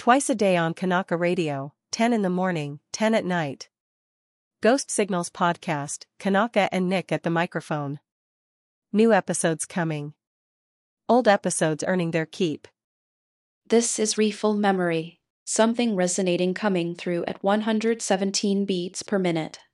Twice a day on Kanaka Radio, 10 in the morning, 10 at night. Ghost Signals Podcast, Kanaka and Nick at the microphone. New episodes coming. Old episodes earning their keep. This is Refill Memory, something resonating coming through at 117 beats per minute.